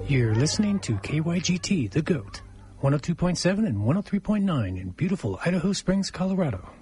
You're listening to KYGT, The Goat, 102.7 and 103.9 in beautiful Idaho Springs, Colorado.